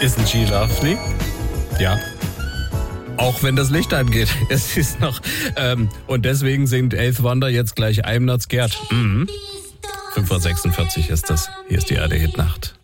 Isn't she lovely? Ja. Auch wenn das Licht angeht. Es ist noch. Und deswegen singt Eighth Wonder jetzt gleich I'm Not Scared. 5:46 ist das. Hier ist die ARD Hit Nacht.